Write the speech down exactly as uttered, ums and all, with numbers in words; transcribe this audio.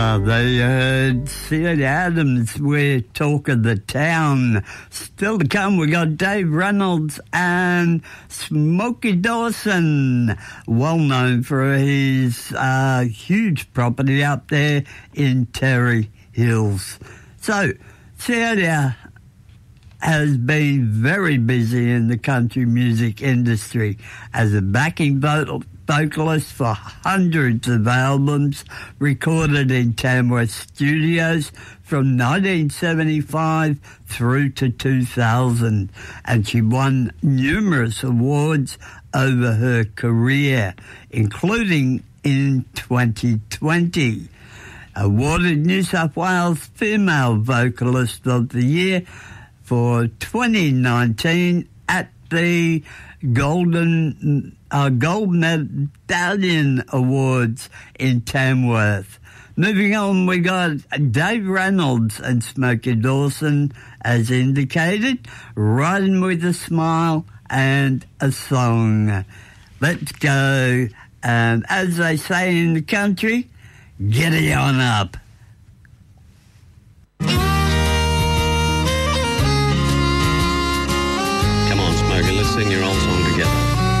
Uh, they heard Celia Adams with Talk of the Town. Still to come, we got Dave Reynolds and Smokey Dawson, well known for his uh, huge property up there in Terry Hills. So, Celia has been very busy in the country music industry as a backing vocal vocalist for hundreds of albums recorded in Tamworth Studios from nineteen seventy-five through to two thousand, and she won numerous awards over her career, including in twenty twenty. Awarded New South Wales Female Vocalist of the Year for twenty nineteen at the Golden uh, Gold Medallion Awards in Tamworth. Moving on, we got Dave Reynolds and Smokey Dawson, as indicated, Riding with a Smile and a Song. Let's go, and as they say in the country, giddy on up.